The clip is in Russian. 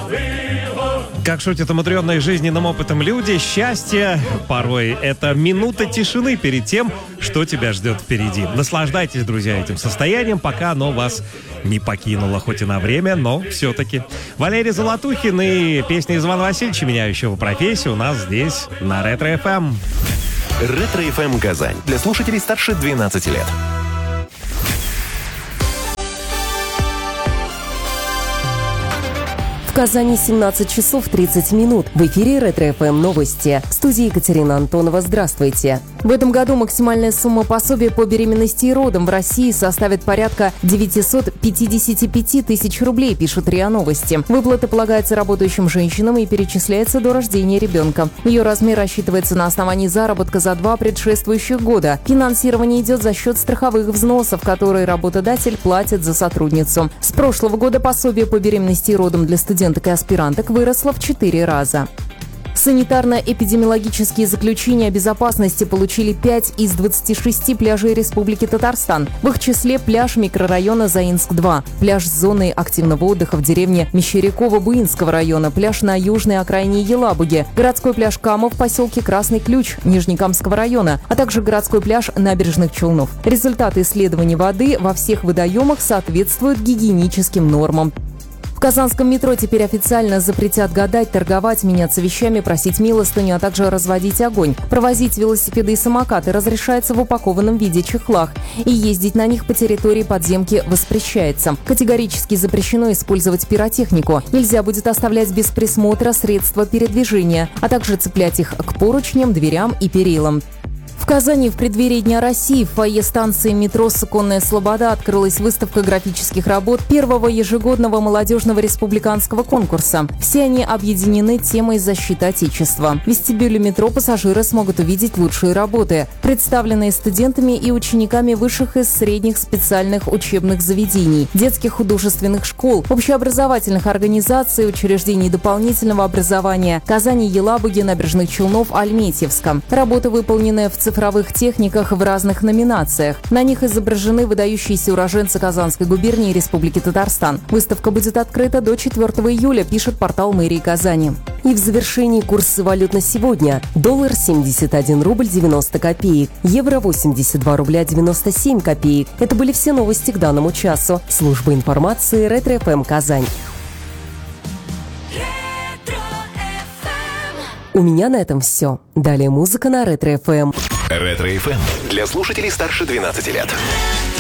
Как шутят умудренные жизненным опытом люди, счастье порой это минута тишины перед тем, что тебя ждет впереди. Наслаждайтесь, друзья, этим состоянием, пока оно вас не покинуло, хоть и на время, но все-таки. Валерий Золотухин и песня из Ивана Васильевича, меняющего профессию, у нас здесь на Ретро-ФМ. Ретро-ФМ Казань. Для слушателей старше 12 лет. В Казани 17 часов 30 минут. В эфире Ретро-ФМ новости. В студии Екатерина Антонова. Здравствуйте. В этом году максимальная сумма пособия по беременности и родам в России составит порядка 955 тысяч рублей, пишут РИА Новости. Выплата полагается работающим женщинам и перечисляется до рождения ребенка. Ее размер рассчитывается на основании заработка за 2 предшествующих года. Финансирование идет за счет страховых взносов, которые работодатель платит за сотрудницу. С прошлого года пособие по беременности и родам для студентов и аспиранток выросла в 4 раза. Санитарно-эпидемиологические заключения о безопасности получили 5 из 26 пляжей Республики Татарстан. В их числе пляж микрорайона Заинск-2, пляж с зоной активного отдыха в деревне Мещеряково Буинского района, пляж на южной окраине Елабуги, городской пляж Камов в поселке Красный Ключ Нижнекамского района, а также городской пляж Набережных Челнов. Результаты исследований воды во всех водоемах соответствуют гигиеническим нормам. В казанском метро теперь официально запретят гадать, торговать, меняться вещами, просить милостыню, а также разводить огонь. Провозить велосипеды и самокаты разрешается в упакованном виде чехлах, и ездить на них по территории подземки воспрещается. Категорически запрещено использовать пиротехнику. Нельзя будет оставлять без присмотра средства передвижения, а также цеплять их к поручням, дверям и перилам. В Казани в преддверии Дня России в фойе станции метро «Суконная Слобода» открылась выставка графических работ первого ежегодного молодежного республиканского конкурса. Все они объединены темой защиты Отечества. В вестибюле метро пассажиры смогут увидеть лучшие работы, представленные студентами и учениками высших и средних специальных учебных заведений, детских художественных школ, общеобразовательных организаций, учреждений дополнительного образования Казани, Елабуги, Набережных Челнов, Альметьевска. Работы выполнены в цифровых техниках в разных номинациях. На них изображены выдающиеся уроженцы Казанской губернии Республики Татарстан. Выставка будет открыта до 4 июля, пишет портал мэрии Казани. И в завершении курсы валют на сегодня. Доллар 71 рубль 90 копеек. Евро 82 рубля 97 копеек. Это были все новости к данному часу. Служба информации Ретро-ФМ Казань. У меня на этом все. Далее музыка на Ретро-ФМ. Ретро-ФМ для слушателей старше 12 лет.